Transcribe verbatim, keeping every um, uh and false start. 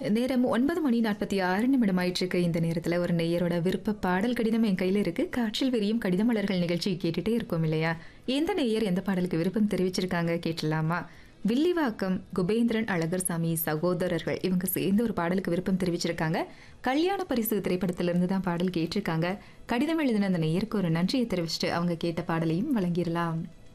நேரம் ஒன்பது மணி நாற்பத்தி ஆறு நிமிடம் ஆயிட்டிருக்கு. இந்த நேரத்துல ஒரு நேயரோட விருப்ப பாடல் கடிதம் என் கையில இருக்கு. காற்றில் விரியும் கடித மலர்கள் நிகழ்ச்சி கேட்டுட்டே இருக்கோம் இல்லையா? எந்த நேயர் எந்த பாடலுக்கு விருப்பம் தெரிவிச்சிருக்காங்க கேட்டலாமா? வில்லிவாக்கம் குபேந்திரன் அழகர்சாமி சகோதரர்கள் இவங்க சேர்ந்து ஒரு பாடலுக்கு விருப்பம் தெரிவிச்சிருக்காங்க. கல்யாண பரிசு திரைப்படத்திலிருந்து தான் பாடல் கேட்டிருக்காங்க. கடிதம் எழுதின அந்த நேயருக்கு ஒரு நன்றியை தெரிவிச்சுட்டு அவங்க கேட்ட பாடலையும் வழங்கிடலாம்.